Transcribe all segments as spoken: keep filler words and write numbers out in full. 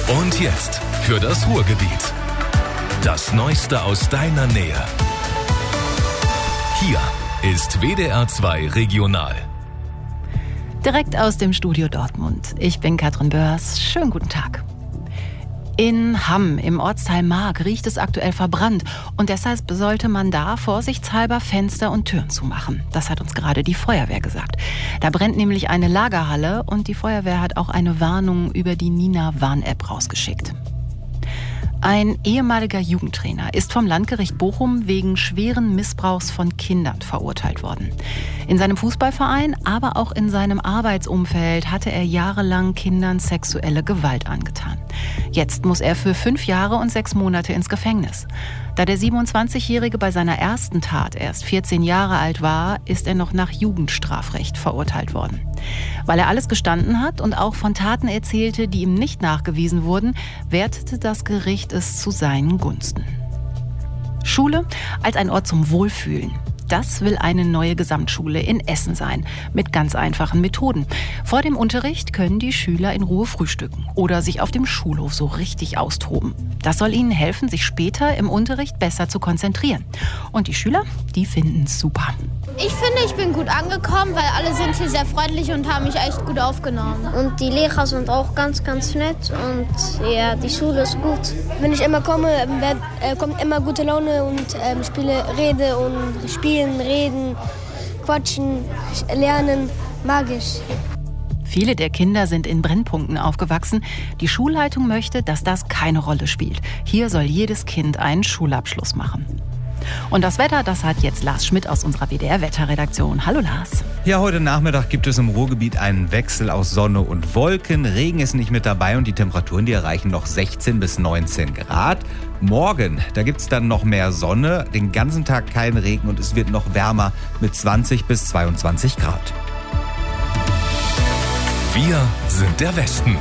Und jetzt für das Ruhrgebiet. Das Neueste aus deiner Nähe. Hier ist W D R zwei Regional. Direkt aus dem Studio Dortmund. Ich bin Katrin Börs. Schönen guten Tag. In Hamm im Ortsteil Mark riecht es aktuell verbrannt und deshalb sollte man da vorsichtshalber Fenster und Türen zumachen. Das hat uns gerade die Feuerwehr gesagt. Da brennt nämlich eine Lagerhalle und die Feuerwehr hat auch eine Warnung über die Nina-Warn-App rausgeschickt. Ein ehemaliger Jugendtrainer ist vom Landgericht Bochum wegen schweren Missbrauchs von Kindern verurteilt worden. In seinem Fußballverein, aber auch in seinem Arbeitsumfeld hatte er jahrelang Kindern sexuelle Gewalt angetan. Jetzt muss er für fünf Jahre und sechs Monate ins Gefängnis. Da der siebenundzwanzigjährige bei seiner ersten Tat erst vierzehn Jahre alt war, ist er noch nach Jugendstrafrecht verurteilt worden. Weil er alles gestanden hat und auch von Taten erzählte, die ihm nicht nachgewiesen wurden, wertete das Gericht es zu seinen Gunsten. Schule als ein Ort zum Wohlfühlen. Das will eine neue Gesamtschule in Essen sein, mit ganz einfachen Methoden. Vor dem Unterricht können die Schüler in Ruhe frühstücken oder sich auf dem Schulhof so richtig austoben. Das soll ihnen helfen, sich später im Unterricht besser zu konzentrieren. Und die Schüler, die finden es super. Ich finde, ich bin gut angekommen, weil alle sind hier sehr freundlich und haben mich echt gut aufgenommen. Und die Lehrer sind auch ganz, ganz nett und ja, die Schule ist gut. Wenn ich immer komme, äh, kommt immer gute Laune und äh, spiele, rede und spielen, reden, quatschen, lernen, mag ich. Viele der Kinder sind in Brennpunkten aufgewachsen. Die Schulleitung möchte, dass das keine Rolle spielt. Hier soll jedes Kind einen Schulabschluss machen. Und das Wetter, das hat jetzt Lars Schmidt aus unserer W D R-Wetterredaktion. Hallo Lars. Ja, heute Nachmittag gibt es im Ruhrgebiet einen Wechsel aus Sonne und Wolken. Regen ist nicht mit dabei und die Temperaturen, die erreichen noch sechzehn bis neunzehn Grad. Morgen, da gibt es dann noch mehr Sonne, den ganzen Tag kein Regen und es wird noch wärmer mit zwanzig bis zweiundzwanzig Grad. Wir sind der Westen.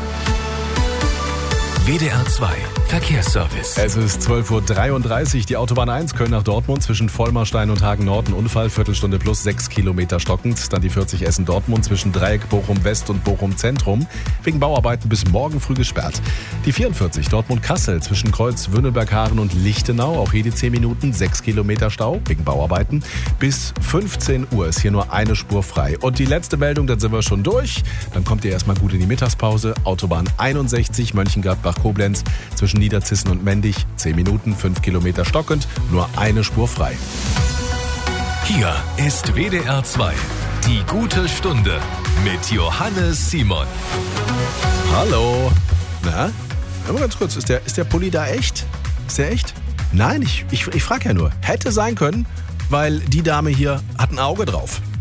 W D R zwei Verkehrsservice. Es ist zwölf Uhr dreiunddreißig, die Autobahn eins Köln nach Dortmund zwischen Vollmarstein und Hagen-Nord. Ein Unfall, Viertelstunde plus sechs Kilometer stockend. Dann die vierzig Essen-Dortmund zwischen Dreieck Bochum-West und Bochum-Zentrum. Wegen Bauarbeiten bis morgen früh gesperrt. Die vierundvierzig Dortmund-Kassel zwischen Kreuz Wünnelberg-Haaren und Lichtenau. Auch hier die zehn Minuten, sechs Kilometer Stau wegen Bauarbeiten. Bis fünfzehn Uhr ist hier nur eine Spur frei. Und die letzte Meldung, dann sind wir schon durch. Dann kommt ihr erstmal gut in die Mittagspause. Autobahn einundsechzig Mönchengladbach-Koblenz zwischen Niederzissen und Mendig, zehn Minuten, fünf Kilometer stockend, nur eine Spur frei. Hier ist W D R zwei, die gute Stunde mit Johannes Simon. Hallo. Na, hör mal ganz kurz, ist der, ist der Pulli da echt? Ist der echt? Nein, ich, ich, ich frage ja nur. Hätte sein können, weil die Dame hier hat ein Auge drauf.